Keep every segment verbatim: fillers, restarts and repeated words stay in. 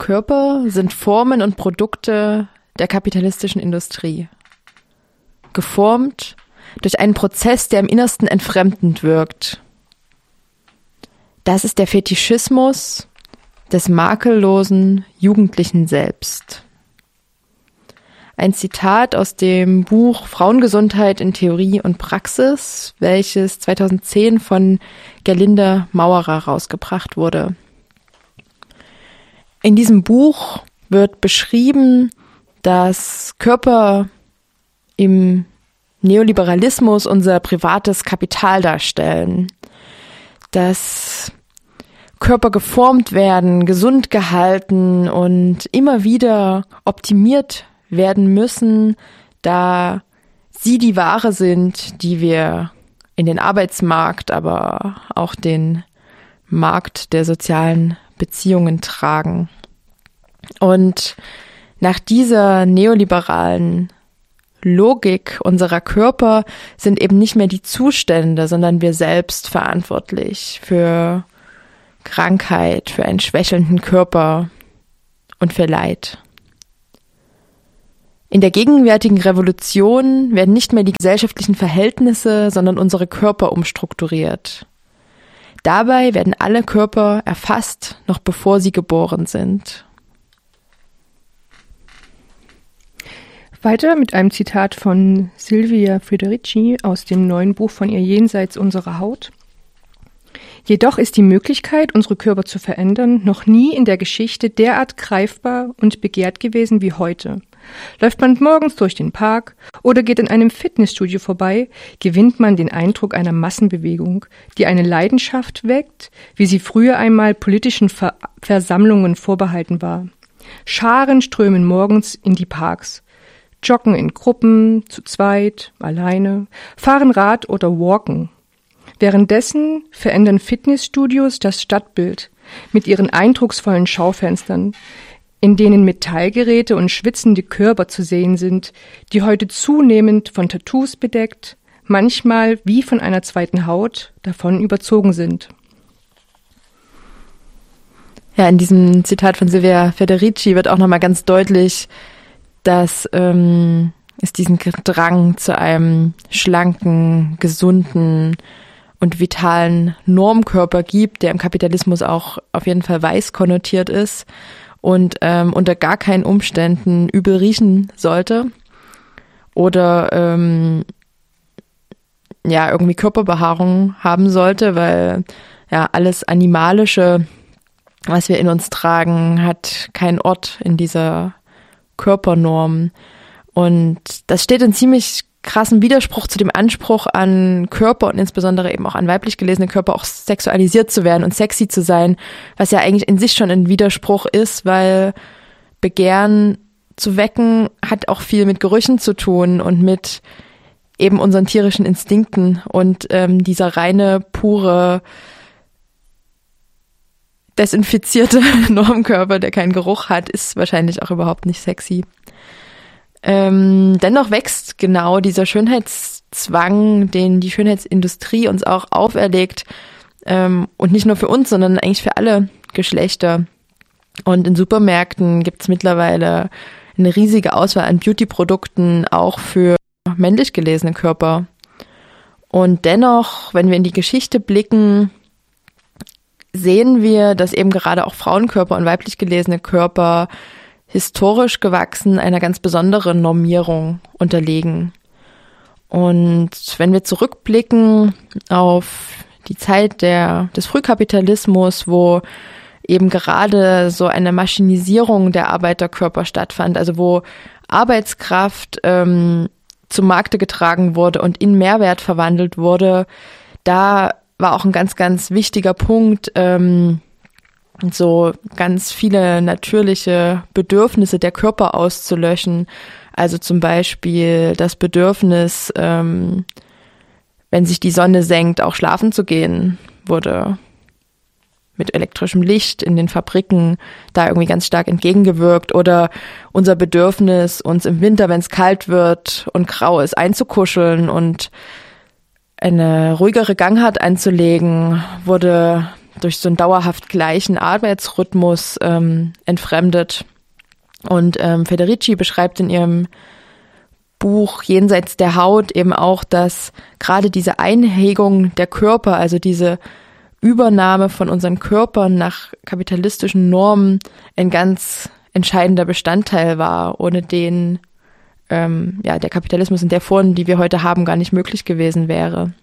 Körper sind Formen und Produkte der kapitalistischen Industrie. Geformt durch einen Prozess, der im Innersten entfremdend wirkt. Das ist der Fetischismus des makellosen Jugendlichen selbst. Ein Zitat aus dem Buch Frauengesundheit in Theorie und Praxis, welches zweitausendzehn von Gerlinde Maurer rausgebracht wurde. In diesem Buch wird beschrieben, dass Körper im Neoliberalismus unser privates Kapital darstellen, dass Körper geformt werden, gesund gehalten und immer wieder optimiert werden müssen, da sie die Ware sind, die wir in den Arbeitsmarkt, aber auch den Markt der sozialen Beziehungen tragen. Und nach dieser neoliberalen Logik unserer Körper sind eben nicht mehr die Zustände, sondern wir selbst verantwortlich für Krankheit, für einen schwächelnden Körper und für Leid. In der gegenwärtigen Revolution werden nicht mehr die gesellschaftlichen Verhältnisse, sondern unsere Körper umstrukturiert. Dabei werden alle Körper erfasst, noch bevor sie geboren sind. Weiter mit einem Zitat von Silvia Federici aus dem neuen Buch von ihr Jenseits unserer Haut. Jedoch ist die Möglichkeit, unsere Körper zu verändern, noch nie in der Geschichte derart greifbar und begehrt gewesen wie heute. Läuft man morgens durch den Park oder geht in einem Fitnessstudio vorbei, gewinnt man den Eindruck einer Massenbewegung, die eine Leidenschaft weckt, wie sie früher einmal politischen Ver- Versammlungen vorbehalten war. Scharen strömen morgens in die Parks, joggen in Gruppen, zu zweit, alleine, fahren Rad oder walken. Währenddessen verändern Fitnessstudios das Stadtbild mit ihren eindrucksvollen Schaufenstern, in denen Metallgeräte und schwitzende Körper zu sehen sind, die heute zunehmend von Tattoos bedeckt, manchmal wie von einer zweiten Haut davon überzogen sind. Ja, in diesem Zitat von Silvia Federici wird auch nochmal ganz deutlich, dass ähm, es diesen Drang zu einem schlanken, gesunden und vitalen Normkörper gibt, der im Kapitalismus auch auf jeden Fall weiß konnotiert ist und ähm, unter gar keinen Umständen übel riechen sollte oder ähm, ja irgendwie Körperbehaarung haben sollte, weil ja alles Animalische, was wir in uns tragen, hat keinen Ort in dieser Körpernorm. Und das steht in ziemlich krassen Widerspruch zu dem Anspruch an Körper und insbesondere eben auch an weiblich gelesene Körper auch sexualisiert zu werden und sexy zu sein, was ja eigentlich in sich schon ein Widerspruch ist, weil Begehren zu wecken hat auch viel mit Gerüchen zu tun und mit eben unseren tierischen Instinkten und ähm, dieser reine, pure, desinfizierte Normkörper, der keinen Geruch hat, ist wahrscheinlich auch überhaupt nicht sexy. Ähm, dennoch wächst genau dieser Schönheitszwang, den die Schönheitsindustrie uns auch auferlegt, ähm, und nicht nur für uns, sondern eigentlich für alle Geschlechter. Und in Supermärkten gibt's mittlerweile eine riesige Auswahl an Beauty-Produkten, auch für männlich gelesene Körper. Und dennoch, wenn wir in die Geschichte blicken, sehen wir, dass eben gerade auch Frauenkörper und weiblich gelesene Körper historisch gewachsen einer ganz besonderen Normierung unterlegen. Und wenn wir zurückblicken auf die Zeit der, des Frühkapitalismus, wo eben gerade so eine Maschinisierung der Arbeiterkörper stattfand, also wo Arbeitskraft ähm, zum Markte getragen wurde und in Mehrwert verwandelt wurde, da war auch ein ganz, ganz wichtiger Punkt, ähm, so ganz viele natürliche Bedürfnisse der Körper auszulöschen. Also zum Beispiel das Bedürfnis, ähm, wenn sich die Sonne senkt, auch schlafen zu gehen, wurde mit elektrischem Licht in den Fabriken da irgendwie ganz stark entgegengewirkt. Oder unser Bedürfnis, uns im Winter, wenn es kalt wird und grau ist, einzukuscheln und eine ruhigere Gangart einzulegen, wurde durch so einen dauerhaft gleichen Arbeitsrhythmus ähm, entfremdet. Und ähm, Federici beschreibt in ihrem Buch Jenseits der Haut eben auch, dass gerade diese Einhegung der Körper, also diese Übernahme von unseren Körpern nach kapitalistischen Normen ein ganz entscheidender Bestandteil war, ohne den ähm, ja, der Kapitalismus in der Form, die wir heute haben, gar nicht möglich gewesen wäre.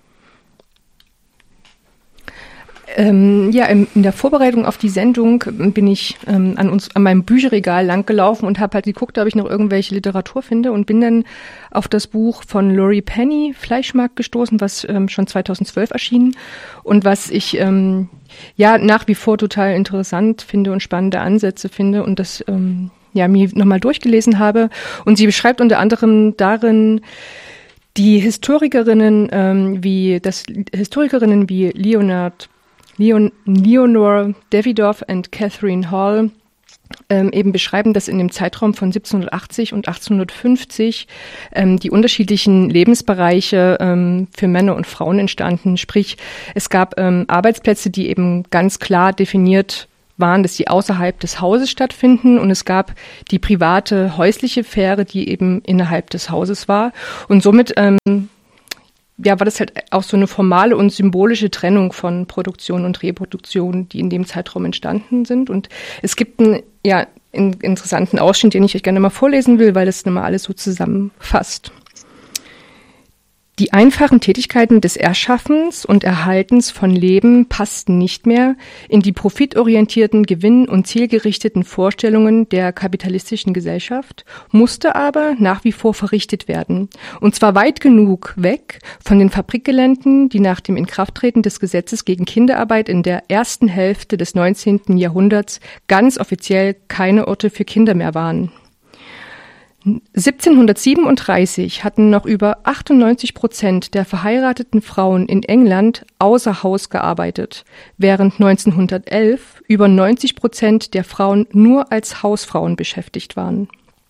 Ähm, ja, in, in der Vorbereitung auf die Sendung bin ich ähm, an uns an meinem Bücherregal langgelaufen und habe halt geguckt, ob ich noch irgendwelche Literatur finde und bin dann auf das Buch von Laurie Penny, Fleischmarkt, gestoßen, was ähm, schon zweitausendzwölf erschien und was ich ähm, ja nach wie vor total interessant finde und spannende Ansätze finde und das ähm, ja mir nochmal durchgelesen habe. Und sie beschreibt unter anderem darin die Historikerinnen ähm, wie das Historikerinnen wie Leonard Leon, Leonore Davidoff und Catherine Hall ähm, eben beschreiben, dass in dem Zeitraum von siebzehnhundertachtzig und achtzehnhundertfünfzig ähm, die unterschiedlichen Lebensbereiche ähm, für Männer und Frauen entstanden. Sprich, es gab ähm, Arbeitsplätze, die eben ganz klar definiert waren, dass sie außerhalb des Hauses stattfinden und es gab die private häusliche Sphäre, die eben innerhalb des Hauses war und somit ähm, ja, war das halt auch so eine formale und symbolische Trennung von Produktion und Reproduktion, die in dem Zeitraum entstanden sind. Und es gibt einen ja, einen interessanten Ausschnitt, den ich euch gerne mal vorlesen will, weil das nochmal alles so zusammenfasst. Die einfachen Tätigkeiten des Erschaffens und Erhaltens von Leben passten nicht mehr in die profitorientierten, gewinn- und zielgerichteten Vorstellungen der kapitalistischen Gesellschaft, musste aber nach wie vor verrichtet werden. Und zwar weit genug weg von den Fabrikgeländen, die nach dem Inkrafttreten des Gesetzes gegen Kinderarbeit in der ersten Hälfte des neunzehnten Jahrhunderts ganz offiziell keine Orte für Kinder mehr waren. siebzehnhundertsiebenunddreißig hatten noch über achtundneunzig Prozent der verheirateten Frauen in England außer Haus gearbeitet, während neunzehnhundertelf über neunzig Prozent der Frauen nur als Hausfrauen beschäftigt waren.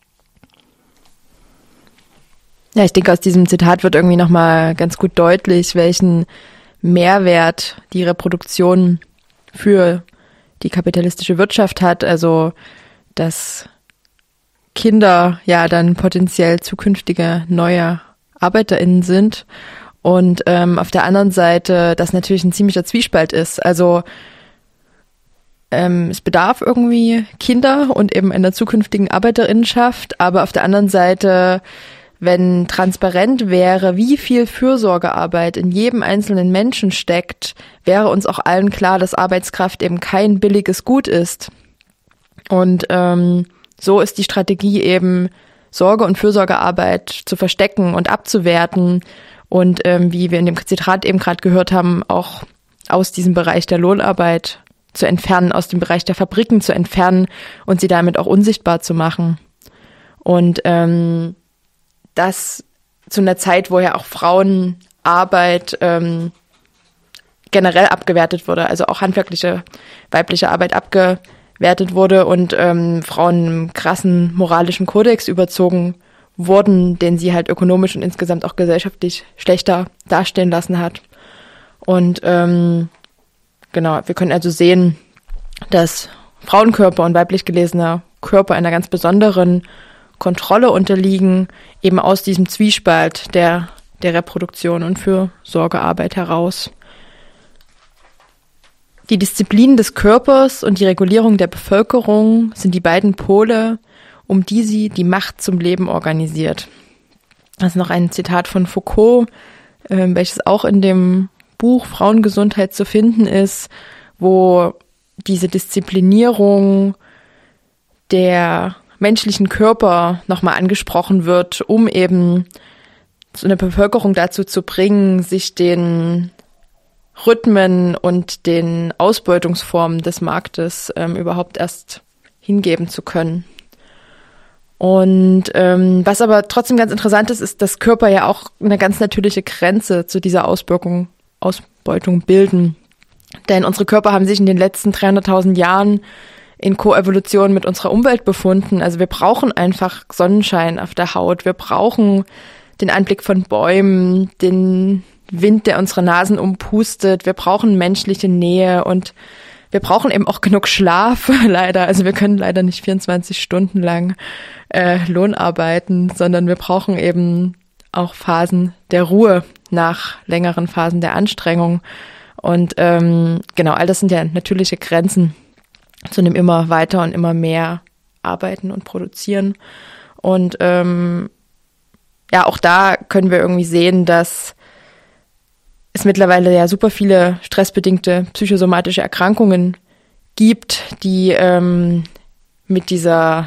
Ja, ich denke, aus diesem Zitat wird irgendwie nochmal ganz gut deutlich, welchen Mehrwert die Reproduktion für die kapitalistische Wirtschaft hat. Also, dass Kinder ja dann potenziell zukünftige neue ArbeiterInnen sind und ähm, auf der anderen Seite das natürlich ein ziemlicher Zwiespalt ist. Also ähm, es bedarf irgendwie Kinder und eben einer zukünftigen ArbeiterInnenschaft, aber auf der anderen Seite, wenn transparent wäre, wie viel Fürsorgearbeit in jedem einzelnen Menschen steckt, wäre uns auch allen klar, dass Arbeitskraft eben kein billiges Gut ist. Und ähm, so ist die Strategie eben, Sorge- und Fürsorgearbeit zu verstecken und abzuwerten und ähm, wie wir in dem Zitat eben gerade gehört haben, auch aus diesem Bereich der Lohnarbeit zu entfernen, aus dem Bereich der Fabriken zu entfernen und sie damit auch unsichtbar zu machen. Und ähm, das zu einer Zeit, wo ja auch Frauenarbeit ähm, generell abgewertet wurde, also auch handwerkliche weibliche Arbeit abgewertet wertet wurde und ähm, Frauen einem krassen moralischen Kodex überzogen wurden, den sie halt ökonomisch und insgesamt auch gesellschaftlich schlechter dastehen lassen hat. Und ähm, genau, wir können also sehen, dass Frauenkörper und weiblich gelesene Körper einer ganz besonderen Kontrolle unterliegen, eben aus diesem Zwiespalt der, der Reproduktion und Fürsorgearbeit heraus. Die Disziplin des Körpers und die Regulierung der Bevölkerung sind die beiden Pole, um die sie die Macht zum Leben organisiert. Das ist noch ein Zitat von Foucault, äh, welches auch in dem Buch Frauengesundheit zu finden ist, wo diese Disziplinierung der menschlichen Körper nochmal angesprochen wird, um eben so eine Bevölkerung dazu zu bringen, sich den Rhythmen und den Ausbeutungsformen des Marktes ähm, überhaupt erst hingeben zu können. Und ähm, was aber trotzdem ganz interessant ist, ist, dass Körper ja auch eine ganz natürliche Grenze zu dieser Ausbeutung, Ausbeutung bilden. Denn unsere Körper haben sich in den letzten dreihunderttausend Jahren in Koevolution mit unserer Umwelt befunden. Also wir brauchen einfach Sonnenschein auf der Haut, wir brauchen den Anblick von Bäumen, den Wind, der unsere Nasen umpustet. Wir brauchen menschliche Nähe und wir brauchen eben auch genug Schlaf, leider. Also wir können leider nicht vierundzwanzig Stunden lang äh, Lohn arbeiten, sondern wir brauchen eben auch Phasen der Ruhe nach längeren Phasen der Anstrengung. Und ähm, genau, all das sind ja natürliche Grenzen zu einem immer weiter und immer mehr Arbeiten und Produzieren. Und ähm, ja, auch da können wir irgendwie sehen, dass es mittlerweile ja super viele stressbedingte psychosomatische Erkrankungen gibt, die ähm, mit dieser